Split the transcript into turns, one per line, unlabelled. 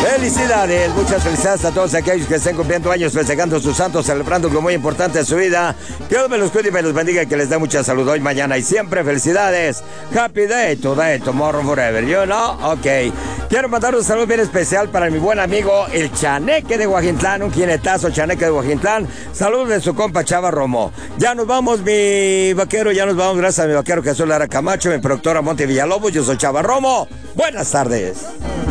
Felicidades, muchas felicidades a todos aquellos que estén cumpliendo años, festejando sus santos, celebrando lo muy importante de su vida. Que Dios me los cuide y me los bendiga y que les dé mucha salud hoy, mañana y siempre. Felicidades. Happy day, today, tomorrow, forever. You know? Ok. Quiero mandar un saludo bien especial para mi buen amigo, el Chaneque de Guajitlán, un jinetazo Chaneque de Guajitlán. Saludos de su compa Chava Romo. Ya nos vamos, mi vaquero, ya nos vamos. Gracias a mi vaquero Jesús Lara Camacho, mi productora Monte Villalobos. Yo soy Chava Romo. Buenas tardes.